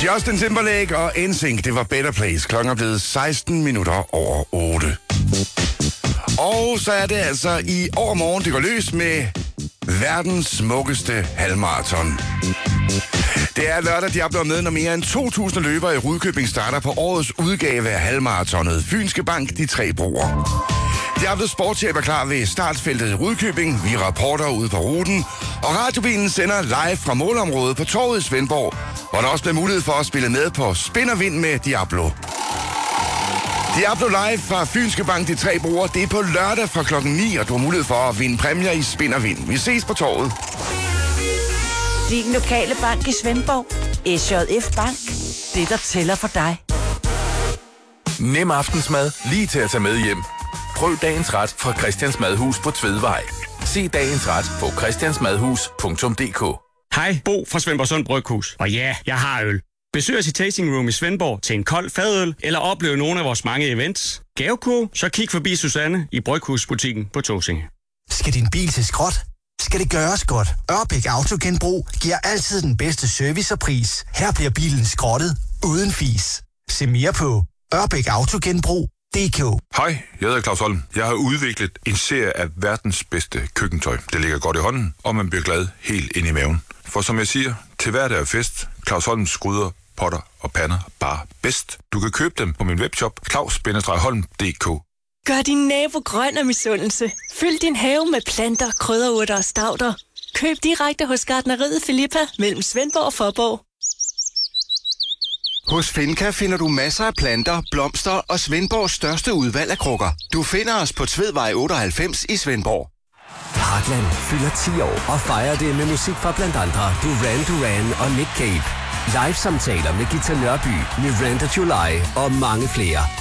Justin Timberlake og NSYNC, det var Better Place. Klokken er blevet 16 minutter over 8. Og så er det altså i overmorgen, det går løs med verdens smukkeste halvmarathon. Det er lørdag, de er med, når mere end 2.000 løbere i Rudkøbing starter på årets udgave af halvmaratonet Fynske Bank, de 3 broer. Diablo Sportschef er klar ved startfeltet i Rudkøbing. Vi er rapporter ude på ruten. Og radiobilen sender live fra målområdet på torvet i Svendborg, hvor der også bliver mulighed for at spille med på Spin og Vind med Diablo. Diablo Live fra Fynske Bank, de 3 broer, det er på lørdag fra klokken 9, og du har mulighed for at vinde præmier i Spin og Vind. Vi ses på torvet. Din lokale bank i Svendborg. SJF Bank. Det, der tæller for dig. Nem aftensmad lige til at tage med hjem. Prøv dagens ret fra Christians Madhus på Tvedvej. Se dagens ret på christiansmadhus.dk. Hej, Bo fra Svendborg Sund Bryghus. Og ja, jeg har øl. Besøg os i Tasting Room i Svendborg til en kold fadøl, eller opleve nogle af vores mange events. Gavekurv, så kig forbi Susanne i Bryghusbutikken på Tåsinge. Skal din bil til skrot? Skal det gøres godt? Ørbæk Autogenbrug giver altid den bedste service og pris. Her bliver bilen skrottet uden fis. Se mere på ørbækautogenbrug.dk. Hej, jeg hedder Claus Holm. Jeg har udviklet en serie af verdens bedste køkkentøj. Det ligger godt i hånden, og man bliver glad helt ind i maven. For som jeg siger, til hverdag er fest. Claus Holms gryder, potter og pander bare bedst. Du kan købe dem på min webshop claus-holm.dk. Gør din nabo grøn af misundelse. Fyld din have med planter, krydderurter og stauder. Køb direkte hos Gartneriet Filippa mellem Svendborg og Fåborg. Hos Finca finder du masser af planter, blomster og Svendborgs største udvalg af krukker. Du finder os på Tvedvej 98 i Svendborg. Heartland fylder 10 år og fejrer det med musik fra blandt andre Duran og Nick Cave. Live-samtaler med Gita Nørby, Miranda July og mange flere.